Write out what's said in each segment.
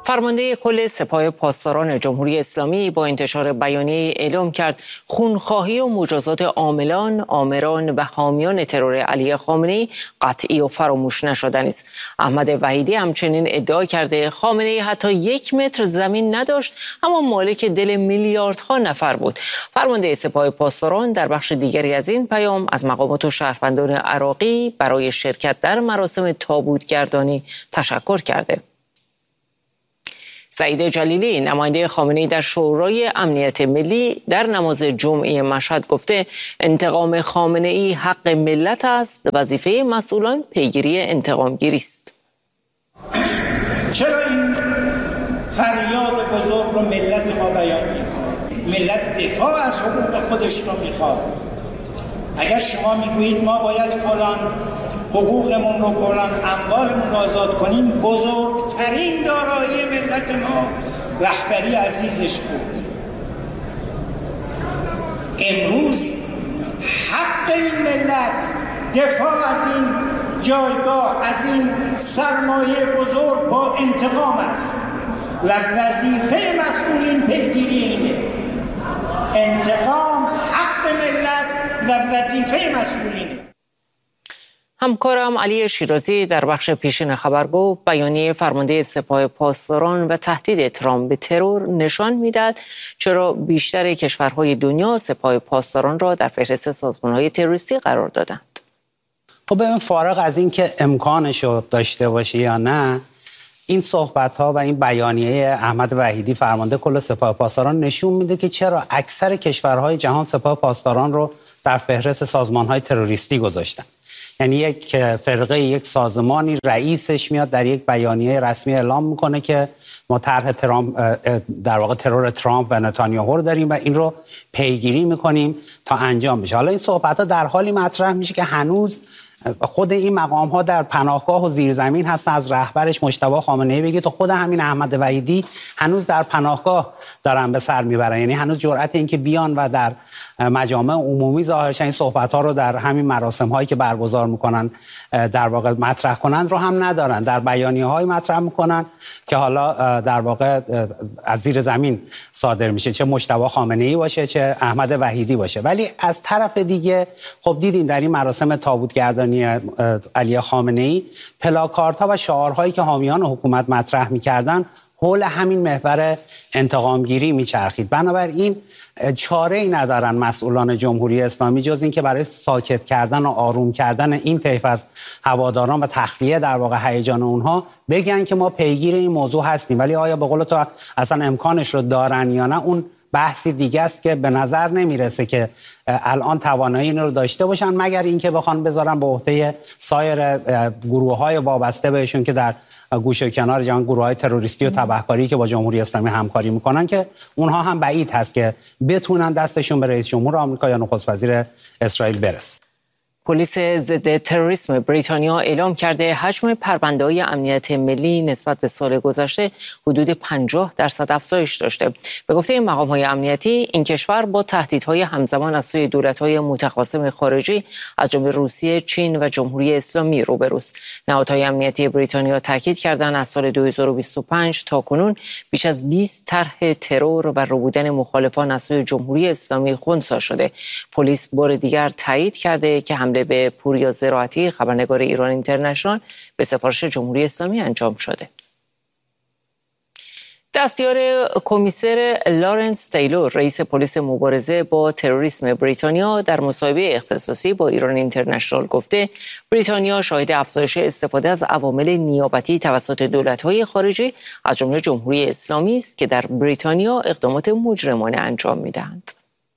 فرمانده کل سپاه پاسداران جمهوری اسلامی با انتشار بیانیه اعلام کرد خونخواهی و مجازات عاملان، آمران و حامیان ترور علی خامنه‌ای قطعی و فراموش نشدنی است. احمد وحیدی همچنین ادعا کرده خامنه‌ای حتی 1 متر زمین نداشت اما مالک دل میلیاردها نفر بود. فرمانده سپاه پاسداران در بخش دیگری از این پیام از مقامات و شهروندان عراقی برای شرکت در مراسم تابوتگردانی تشکر کرده. سعید جلیلی نماینده خامنه‌ای در شورای امنیت ملی در نماز جمعه مشهد گفته انتقام خامنه‌ای حق ملت است، وظیفه مسئولان پیگیری انتقامگیری است. چرا این فریاد بزرگ رو ملت ما بیان می‌کنه؟ ملت دفاع از حقوق خودش رو میخواد. اگر شما میگویید ما باید فلان حقوقمون رو کلان اموالمون رو آزاد کنیم، بزرگترین دارایی ملت ما رهبری عزیزش بود. امروز حق این ملت دفاع از این جایگاه، از این سرمایه بزرگ با انتقام است و وظیفه مسئولین پیگیری اینه. انتقام حق ملت و وظیفه مسئولینه. همکارم علی شیرازی در بخش پیشین خبر گفت بیانیه فرمانده سپاه پاسداران و تهدید ترامپ به ترور نشان میدهد چرا بیشتر کشورهای دنیا سپاه پاسداران را در فهرست سازمان‌های تروریستی قرار دادند. خب ببین، فارغ از این که امکانش رو داشته باشه یا نه، این صحبت‌ها و این بیانیه احمد وحیدی فرمانده کل سپاه پاسداران نشون میده که چرا اکثر کشورهای جهان سپاه پاسداران رو در فهرست سازمان‌های تروریستی گذاشتن. یعنی یک فرقه، یک سازمانی، رئیسش میاد در یک بیانیه رسمی اعلام میکنه که ما طرح در واقع ترور ترامپ و نتانیاهو رو داریم و این رو پیگیری میکنیم تا انجام بشه. حالا این صحبت‌ها در حالی مطرح میشه که هنوز خود این مقام‌ها در پناهگاه و زیرزمین هستن. از رهبرش مجتبی خامنه‌ای بگید تا خود همین احمد وحیدی هنوز در پناهگاه دارن به سر میبرن. یعنی هنوز جرأت این که بیان و در مجامع عمومی ظاهر شن این صحبت‌ها رو در همین مراسم‌هایی که برگزار میکنن در واقع مطرح کنن رو هم ندارن. در بیانیه‌های مطرح میکنن که حالا در واقع از زیر زمین صادر میشه، چه مجتبی خامنه‌ای باشه چه احمد وحیدی باشه. ولی از طرف دیگه خب دیدیم در این مراسم تابوتگردانی علی خامنه‌ای پلاکاردها و شعارهایی که حامیان حکومت مطرح می‌کردن حول همین محور انتقامگیری میچرخید. بنابراین چاره‌ای ندارن مسئولان جمهوری اسلامی جز این که برای ساکت کردن و آروم کردن این طیف از هواداران و تخلیه در واقع هیجان اونها بگن که ما پیگیر این موضوع هستیم. ولی آیا به قول تو اصلا امکانش رو دارن یا نه، اون بحثی دیگه است که به نظر نمیرسه که الان توانایی این رو داشته باشن، مگر اینکه بخوان بذارن به عهده سایر گروه‌های وابسته بهشون که در گوشه و کنار جهان، گروه‌های تروریستی و تبهکاری که با جمهوری اسلامی همکاری میکنن، که اونها هم بعید هست که بتونن دستشون به رئیس جمهور آمریکا یا نخست وزیر اسرائیل برسه. پلیس ضد تروریسم بریتانیا اعلام کرده حجم پرونده‌های امنیت ملی نسبت به سال گذشته حدود 50% افزایش داشته. به گفته مقام‌های امنیتی، این کشور با تهدیدهای همزمان از سوی دولت‌های متخاصم خارجی از جمله روسیه، چین و جمهوری اسلامی روبروست. نهادهای امنیتی بریتانیا تاکید کردند از سال 2025 تا کنون بیش از 20 طرح ترور و ربودن مخالفان از سوی جمهوری اسلامی خنثی شده. پلیس بار دیگر تایید کرده که حمله به پوریا زراعتی، خبرنگار ایران اینترنشنال، به سفارش جمهوری اسلامی انجام شده. دستیار کمیسر لارنس تیلور، رئیس پلیس مبارزه با تروریسم بریتانیا، در مصاحبه اختصاصی با ایران اینترنشنال گفته بریتانیا شاهد افزایش استفاده از عوامل نیابتی توسط دولت‌های خارجی از جمله جمهوری اسلامی است که در بریتانیا اقدامات مجرمانه انجام می‌دهند.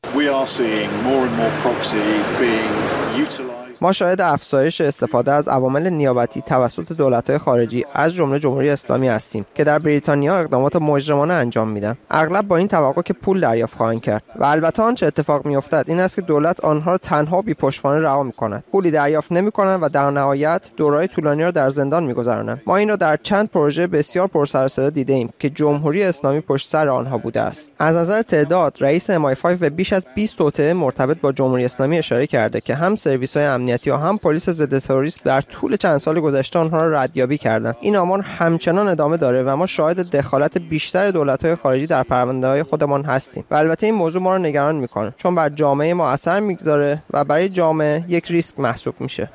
ما شاهد افزایش استفاده از عوامل نیابتی توسط دولت‌های خارجی از جمله جمهوری اسلامی هستیم که در بریتانیا اقدامات مجرمانه انجام میدن، اغلب با این توقع که پول دریافت خواهند کرد. و البته آنچه اتفاق میافتد این است که دولت آنها را تنها بی پشتوانه رها می‌کند، پولی دریافت نمی‌کنند و در نهایت دوره‌های طولانی را در زندان می‌گذرانند. ما این را در چند پروژه بسیار پرسر و صدا دیده‌ایم که جمهوری اسلامی پشت سر آنها بوده است. از نظر تعداد، رئیس MI5 به بیش از 20 توطئه مرتبط با جمهوری اسلامی اشاره کرده که هم سرویس‌های امنیتی ها هم پلیس ضد تروریسم در طول چند سال گذشته آنها را ردیابی کردند. این آمار همچنان ادامه داره و ما شاهد دخالت بیشتر دولت‌های خارجی در پرونده‌های خودمان هستیم. و البته این موضوع ما را نگران می‌کنه چون بر جامعه ما اثر می‌گذاره و برای جامعه یک ریسک محسوب میشه.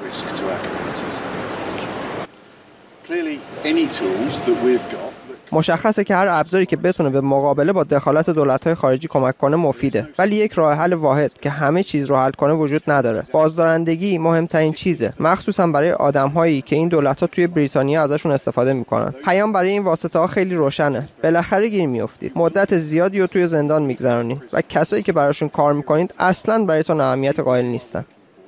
مشخصه که هر ابزاری که بتونه به مقابله با دخالت دولت‌های خارجی کمک کنه مفیده، ولی یک راه حل واحد که همه چیز رو حل کنه وجود نداره. بازدارندگی مهمترین چیزه، مخصوصا برای آدم‌هایی که این دولت‌ها توی بریتانیا ازشون استفاده می‌کنن. پیام برای این واسطه‌ها خیلی روشنه. بالاخره گیر میافتید. مدت زیادی رو توی زندان می‌گذرونید و کسایی که براشون کار می‌کنید اصلاً برایتون اهمیت قائل نیستن.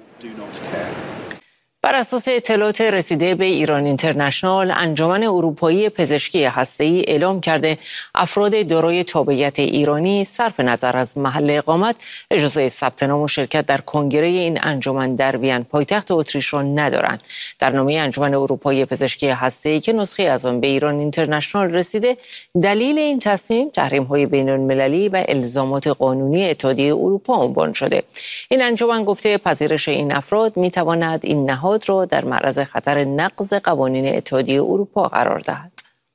بر اساس اطلاعات رسیده به ایران اینترنشنال، انجمن اروپایی پزشکی هسته‌ای اعلام کرده افراد دارای تابعیت ایرانی صرف نظر از محل اقامت اجازه ثبت نام و شرکت در کنگره این انجمن در وین پایتخت اتریش را ندارند. در نامه انجمن اروپایی پزشکی هسته‌ای که نسخه از آن به ایران اینترنشنال رسیده، دلیل این تصمیم تحریم‌های بین‌المللی و الزامات قانونی اتحادیه اروپا عنوان شده. این انجمن گفته پذیرش این افراد می‌تواند این نهاد را در معرض خطر نقض قوانین اتحادیه اروپا قرار دهد.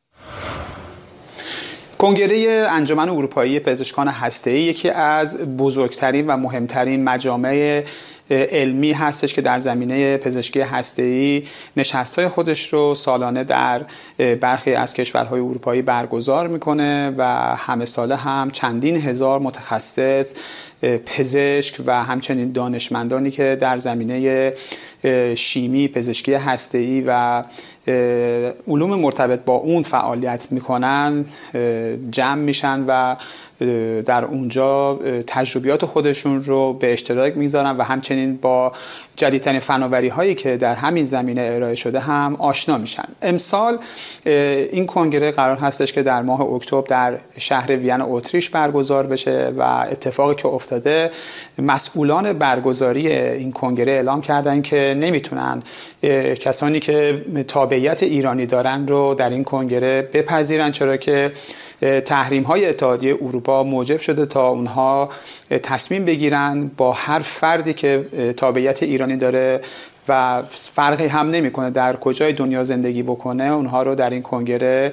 کنگره انجمن اروپایی پزشکان هسته‌ای یکی از بزرگترین و مهمترین مجامع علمی هستش که در زمینه پزشکی هسته‌ای نشست‌های خودش رو سالانه در برخی از کشورهای اروپایی برگزار میکنه و همه ساله هم چندین هزار متخصص، پزشک و همچنین دانشمندانی که در زمینه شیمی، پزشکی هسته‌ای و علوم مرتبط با اون فعالیت میکنن جمع میشن و در اونجا تجربیات خودشون رو به اشتراک میذارن و همچنین با جدیدترین فناوری هایی که در همین زمینه ارائه شده هم آشنا میشن. امسال این کنگره قرار هستش که در ماه اکتبر در شهر وین اتریش برگزار بشه و اتفاقی که افتاده، مسئولان برگزاری این کنگره اعلام کردن که نمیتونن کسانی که تابعیت ایرانی دارن رو در این کنگره بپذیرن، چرا که تحریم‌های اتحادیه اروپا موجب شده تا اونها تصمیم بگیرن با هر فردی که تابعیت ایرانی داره و فرقی هم نمی‌کنه در کجای دنیا زندگی بکنه، اونها رو در این کنگره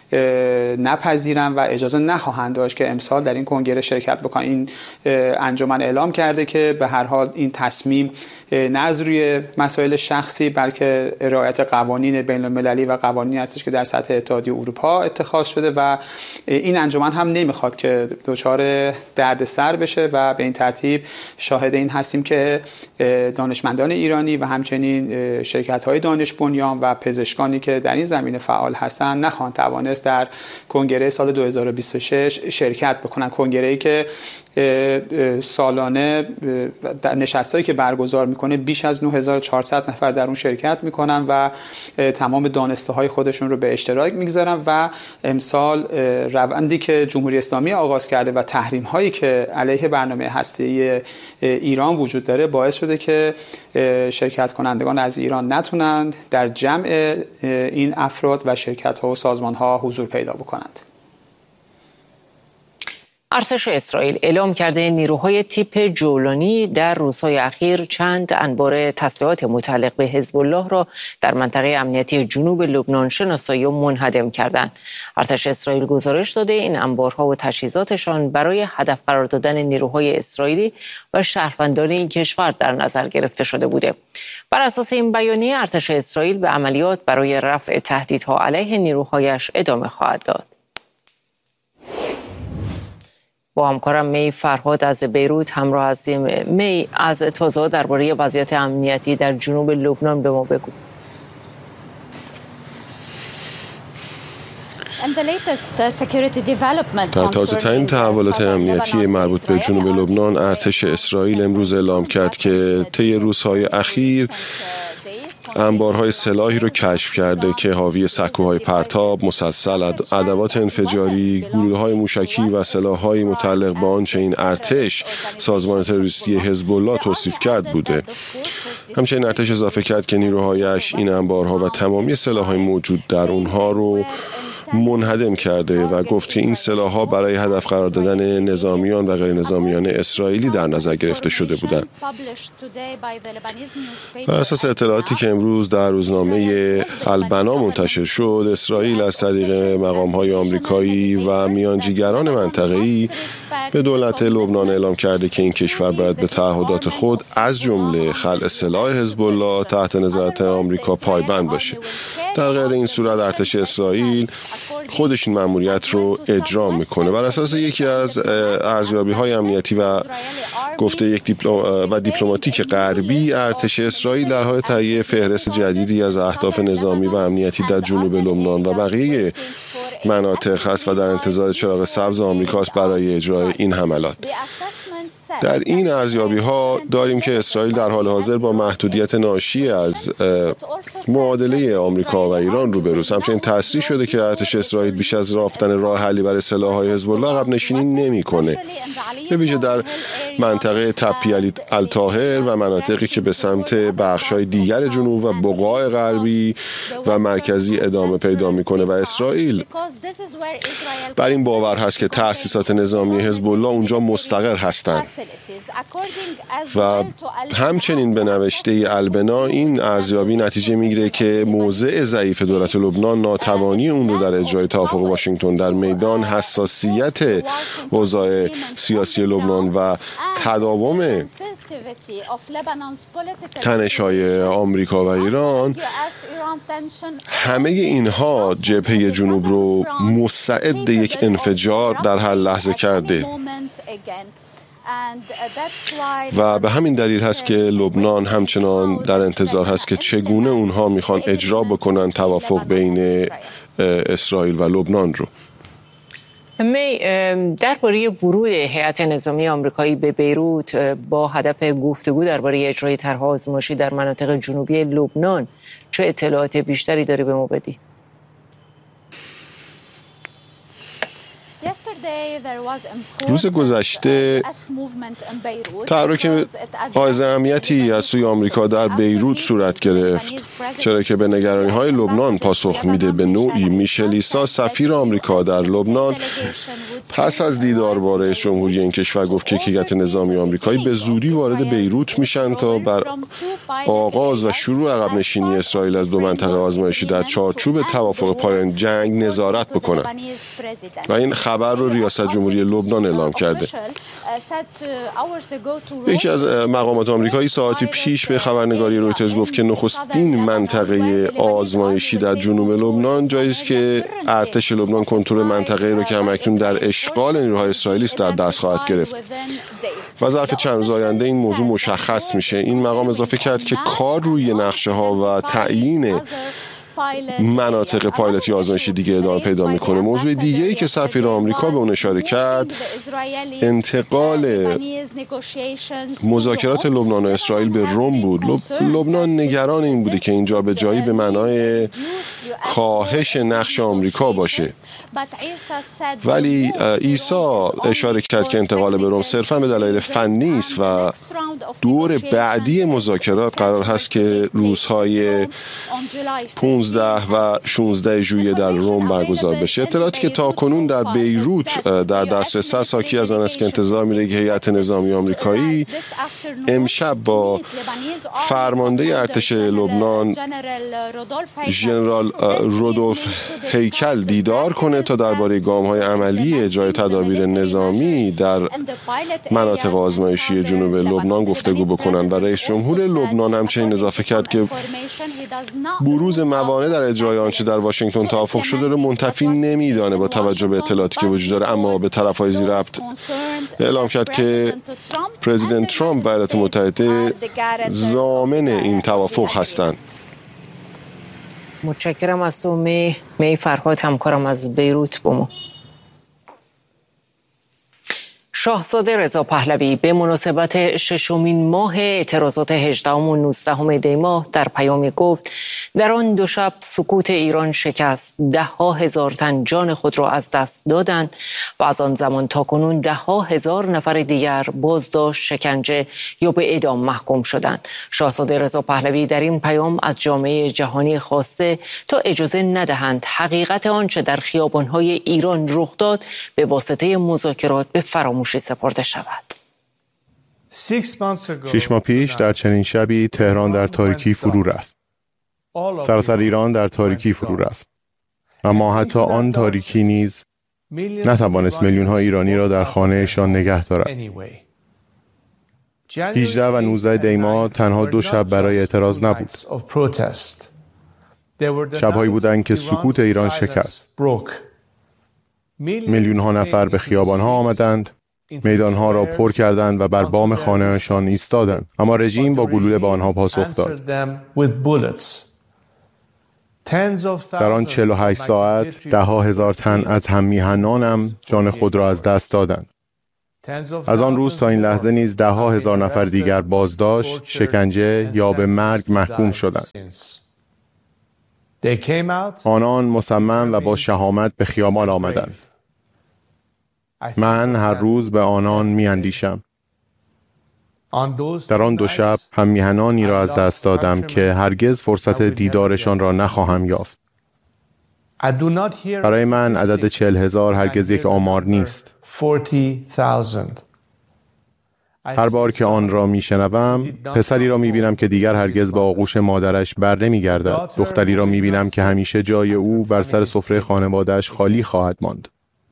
نپذیرن و اجازه نخواهند داشت که امسال در این کنگره شرکت بکنن. این انجمن اعلام کرده که به هر حال این تصمیم نه از روی مسائل شخصی بلکه رعایت قوانین بین‌المللی و قوانینی هستش که در سطح اتحادیه اروپا اتخاذ شده و این انجمن هم نمیخواد که دچار دردسر بشه و به این ترتیب شاهد این هستیم که دانشمندان ایرانی و همچنین شرکت‌های دانش بنیان و پزشکانی که در این زمینه فعال هستند نخواهند توانست در کنگره سال 2026 شرکت بکنن. کنگره‌ای که سالانه در نشستایی که برگزار میکنه بیش از 9400 نفر در اون شرکت میکنن و تمام دانسته‌های خودشون رو به اشتراک میگذارن و امسال روندی که جمهوری اسلامی آغاز کرده و تحریم‌هایی که علیه برنامه هسته‌ای ایران وجود داره باعث شده که شرکت کنندگان از ایران نتونند در جمع این افراد و شرکت‌ها و سازمان‌ها حضور پیدا بکنند. ارتش اسرائیل اعلام کرده نیروهای تیپ جولانی در روزهای اخیر چند انبار تسلیحات متعلق به حزب الله را در منطقه امنیتی جنوب لبنان شناسایی و منهدم کردند. ارتش اسرائیل گزارش داده این انبارها و تجهیزاتشان برای هدف قرار دادن نیروهای اسرائیلی و شهروندان این کشور در نظر گرفته شده بوده. بر اساس این بیانیه ارتش اسرائیل به عملیات برای رفع تهدیدها علیه نیروهایش ادامه خواهد داد. با همکارم می فرهاد از بیروت همراه هستیم. می، از تازه درباره وضعیت امنیتی در جنوب لبنان به ما بگو. در تازه ترین تحولات امنیتی مربوط به جنوب لبنان، ارتش اسرائیل امروز اعلام کرد که طی روزهای اخیر انبارهای سلاحی رو کشف کرده که حاوی سکوهای پرتاب، مسلسل، ادوات انفجاری، گلوله‌های موشکی و سلاح‌های متعلق به آنچه این ارتش سازمان تروریستی حزب الله توصیف کرد بوده. همچنین ارتش اضافه کرد که نیروهایش این انبارها و تمامی سلاح‌های موجود در اونها رو منهدم کرده و گفت که این سلاح‌ها برای هدف قرار دادن نظامیان و غیر نظامیان اسرائیلی در نظر گرفته شده بودند. بر اساس اطلاعاتی که امروز در روزنامه البنا منتشر شد، اسرائیل از طریق مقام‌های آمریکایی و میانجیگران منطقه‌ای به دولت لبنان اعلام کرده که این کشور باید به تعهدات خود از جمله خلع سلاح حزب الله تحت نظارت آمریکا پایبند باشه. در غیر این صورت ارتش اسرائیل خودش این مأموریت رو اجرا میکنه. بر اساس یکی از ارزیابی‌های امنیتی و گفته یک دیپلماتیک غربی، ارتش اسرائیل در حال تهیه فهرست جدیدی از اهداف نظامی و امنیتی در جنوب لبنان و بقیه مناطق است و در انتظار چراغ سبز آمریکاست برای اجرای این حملات. در این ارزیابی‌ها داریم که اسرائیل در حال حاضر با محدودیت ناشی از معادله آمریکا و ایران روبروست. همچنین تصریح شده که ارتش اسرائیل بیش از رفتن راه حلی برای سلاح‌های حزب الله عقب نشینی نمی‌کنه، به ویژه در منطقه تپی الطاهر و مناطقی که به سمت بخش‌های دیگر جنوب و بقاع غربی و مرکزی ادامه پیدا می‌کنه و اسرائیل بر این باور هست که تأسیسات نظامی حزب الله اونجا مستقر هستند. و همچنین به نوشته البنا این ارزیابی نتیجه میگیره که موضع ضعیف دولت لبنان ناتوانی اون رو در اجرای توافق واشنگتن در میدان، حساسیت اوضاع سیاسی لبنان و تداوم تنش‌های آمریکا و ایران، همه اینها جبهه جنوب رو مستعد یک انفجار در هر لحظه کرده و به همین دلیل هست که لبنان همچنان در انتظار هست که چگونه اونها میخوان اجرا بکنن توافق بین اسرائیل و لبنان رو. درباره ورود هیئت نظامی آمریکایی به بیروت با هدف گفتگو درباره اجرای طرح آزمایشی در مناطق جنوبی لبنان چه اطلاعات بیشتری داری به ما بدی؟ روز گذشته تحرک حائز اهمیتی از سوی آمریکا در بیروت صورت گرفت، چرا که به نگرانی‌های لبنان پاسخ میده. به نوعی میشل ایسا سفیر آمریکا در لبنان پس از دیدار با رئیس جمهوری این کشور گفت که هیئت نظامی آمریکایی به زودی وارد بیروت میشن تا بر آغاز و شروع عقب نشینی اسرائیل از دو منطقه آزمایشی در چارچوب توافق پایان جنگ نظارت بکنن و این خبر رو ریاست جمهوری لبنان اعلام کرده. یکی از مقامات آمریکایی ساعتی پیش به خبرنگاری رویترز گفت که نخستین منطقه آزمایشی در جنوب لبنان جایی است که ارتش لبنان کنترل منطقه رو که همکنون در اشغال نیروهای اسرائیلی است در دست خواهد گرفت و ظرف چند روز آینده این موضوع مشخص میشه. این مقام اضافه کرد که کار روی نقشه ها و تعیین مناطق پایلوتی آزمایشی دیگه ادامه پیدا میکنه. موضوع دیگه ای که سفیر آمریکا به اون اشاره کرد انتقال مذاکرات لبنان و اسرائیل به روم بود. لبنان نگران این بوده که اینجا به جایی به معنای کاهش نقش آمریکا باشه، ولی عیسی اشاره کرد که انتقال به روم صرفا به دلایل فنی است و دور بعدی مذاکرات قرار هست که روزهای 15 و 16 ژوئیه در روم برگزار بشه. اطلاعاتی که تاکنون در بیروت در دسترس است حاکی از آن است که انتظار میره که هیئت نظامی آمریکایی امشب با فرمانده ارتش لبنان ژنرال رودولف هیکل دیدار کنه تا درباره گام‌های عملی اجرای تدابیر نظامی در مناطق آزمایشی جنوب لبنان گفتگو بکنن و رئیس جمهور لبنان همچنین اضافه کرد که بروز موانع در اجرای آنچه در واشنگتن توافق شده رو منتفی نمیدانه با توجه به اطلاعاتی که وجود داره، اما به طرف‌های زیر ربط اعلام کرد که پرزیدنت ترامپ و ایالات متحده ضامن این توافق هستند. متشکرم از تو می فرهاد، همکارم از بیروت. با ما شاهزاده رضا پهلوی به مناسبت ششمین ماه اعتراضات 18 و 19 دی ماه در پیامی گفت در آن دو شب سکوت ایران شکست، 10,000 تن جان خود را از دست دادند و از آن زمان تا کنون 10,000 نفر دیگر بازداشت، شکنجه یا به اعدام محکوم شدند. شاهزاده رضا پهلوی در این پیام از جامعه جهانی خواسته تا اجازه ندهند حقیقت آنچه در خیابان‌های ایران رخ داد به واسطه مذاکرات به فراموشی سپرده شود. 6 ماه پیش در چنین شبی تهران در تاریکی فرو رفت. سراسر ایران در تاریکی فرو رفت. اما حتی آن تاریکی نیز نتوانست میلیون‌ها ایرانی را در خانه‌شان نگه دارد. 18 و 19 دی ماه تنها 2 شب برای اعتراض نبود. شب‌هایی بودند که سکوت ایران شکست. میلیون‌ها نفر به خیابان‌ها آمدند، میدانها را پر کردند و بر بام خانه‌شان ایستادند، اما رژیم با گلوله به آنها پاسخ داد. در آن 48 ساعت 10,000 تن از هم میهنانم جان خود را از دست دادند. از آن روز تا این لحظه نیز 10,000 نفر دیگر بازداشت، شکنجه یا به مرگ محکوم شدند. آنان مصمم و با شهامت به خیابان آمدند. من هر روز به آنان می‌اندیشم. در آن 2 شب هم میهنانی را از دست دادم که هرگز فرصت دیدارشان را نخواهم یافت. برای من عدد 40,000 هرگز یک آمار نیست. هر بار که آن را میشنوم، پسری را میبینم که دیگر هرگز به آغوش مادرش بر نمیگردد. دختری را میبینم که همیشه جای او بر سر سفره خانواده‌اش خالی خواهد ماند.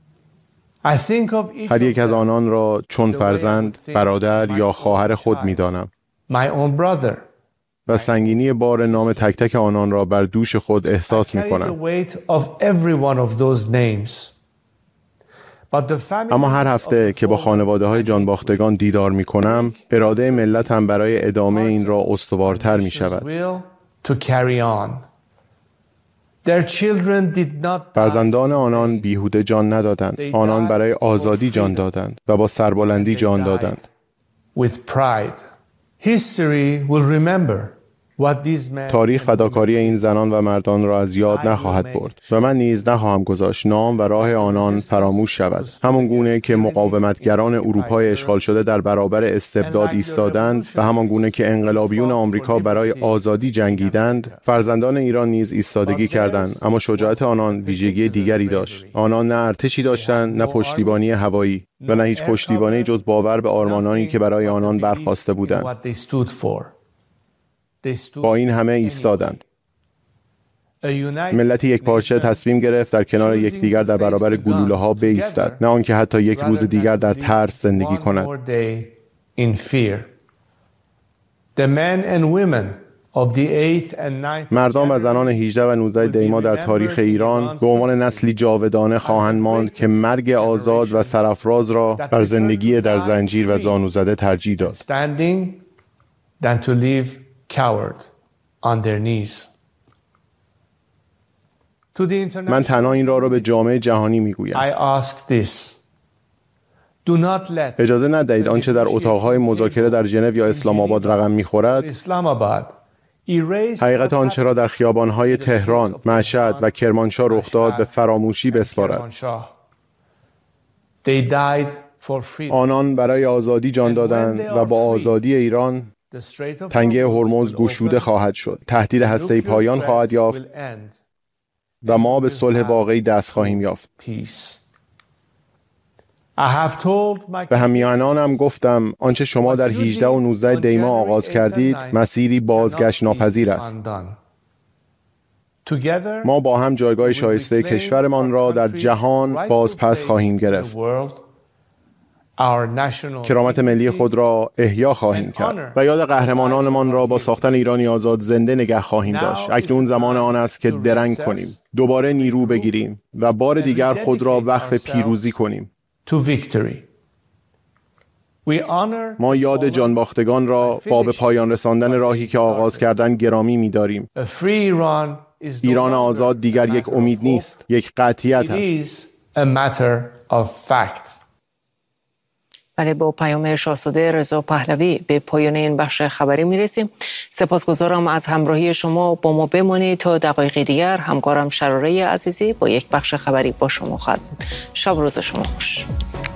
هر یک از آنان را چون فرزند، برادر یا خواهر خود میدانم و سنگینی بار نام تک تک آنان را بر دوش خود احساس میکنم. اما هر هفته که با خانواده‌های جانباختگان دیدار میکنم، اراده ملتم برای ادامه این را استوارتر میشود. فرزندان آنان بیهوده جان ندادند. آنان برای آزادی جان دادند و با سربلندی جان دادند. تاریخ فداکاری این زنان و مردان را از یاد نخواهد برد و من نیز نخواهم گذاشت نام و راه آنان فراموش شود. همان گونه که مقاومتگران اروپای اشغال شده در برابر استبداد ایستادند و همان گونه که انقلابیون آمریکا برای آزادی جنگیدند، فرزندان ایران نیز ایستادگی کردند، اما شجاعت آنان ویژگی دیگری داشت. آنان نه ارتشی داشتند، نه پشتیبانی هوایی و نه هیچ پشتیبانی جز باور به آرمانانی که برای آنان برخاسته بودند. با این همه ایستادند. ملتی یک پارچه تصمیم گرفت در کنار یکدیگر در برابر گلوله ها بایستد، نه آنکه حتی یک روز دیگر در ترس زندگی کند. مردان و زنان 18 و 19 دی ماه در تاریخ ایران به عنوان نسلی جاودانه خواهند ماند که مرگ آزاد و سرافراز را بر زندگی در زنجیر و زانو زده ترجیح داد. من تنها این را به جامعه جهانی میگویم. اجازه ندهید آنچه در اتاقهای مذاکره در ژنو یا اسلام آباد رقم میخورد، حقیقت آنچه را در خیابانهای تهران، مشهد و کرمانشاه رخ داد به فراموشی بسپارد. آنان برای آزادی جان دادند و با آزادی ایران تنگه هرمز گشوده خواهد شد، تهدید هسته‌ای پایان خواهد یافت و ما به صلح واقعی دست خواهیم یافت. به همیهنانم گفتم آنچه شما در 18 و 19 دی ماه آغاز کردید مسیری بازگشت ناپذیر است. ما با هم جایگاه شایسته کشورمان را در جهان بازپس خواهیم گرفت. کرامت ملی خود را احیا خواهیم کرد و یاد قهرمانانمان را با ساختن ایرانی آزاد زنده نگه خواهیم داشت. اکنون زمان آن است که درنگ کنیم، دوباره نیرو بگیریم و بار دیگر خود را وقف پیروزی کنیم. ما یاد جانباختگان را با به پایان رساندن راهی که آغاز کردن گرامی می‌داریم. ایران آزاد دیگر یک امید نیست، یک قطعیت است. بله، با پیام شاهزاده رضا پهلوی به پایان این بخش خبری میرسیم. سپاسگزارم از همراهی شما. با ما بمانید تا دقایق دیگر. همکارم شراره عزیزی با یک بخش خبری با شما خواهد بود. شب روز شما خوش.